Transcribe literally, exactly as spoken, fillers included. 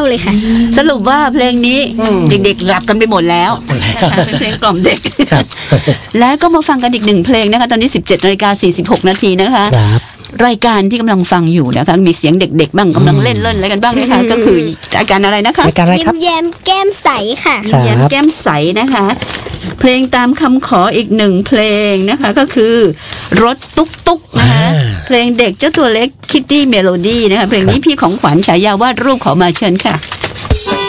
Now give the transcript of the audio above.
เลยค่ะสรุปว่าเพลงนี้เด็กๆหลับกันไปหมดแล้วนะคะเป็นเพลงกล่อมเด็กแล้วก็มาฟังกันอีกหนึ่งเพลงนะคะตอนนี้ สิบเจ็ดนาฬิกาสี่สิบหกนาทีนะคะรายการที่กำลังฟังอยู่นะคะมีเสียงเด็กๆบ้างกำลังเล่นเล่นอะไรกันบ้างนะคะก็คือรายการอะไรนะคะรายการอะไรครับยิ้มแย้มแก้มใสค่ะยิ้มแย้มแก้มใสนะคะเพลงตามคำขออีกหนึ่งเพลงนะคะก็คือรถตุ๊กตุ๊กนะคะเพลงเด็กเจ้าตัวเล็กคิตตี้เมโลดี้นะคะเพลงนี้พี่ของขวัญฉายาวาดรูปขอมาเชิญค่ะ